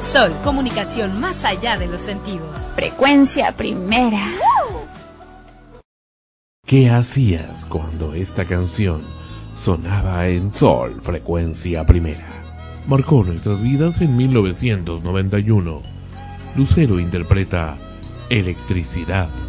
Sol, comunicación más allá de los sentidos. Frecuencia primera. ¿Qué hacías cuando esta canción sonaba en Sol, frecuencia primera? Marcó nuestras vidas en 1991. Lucero interpreta Electricidad.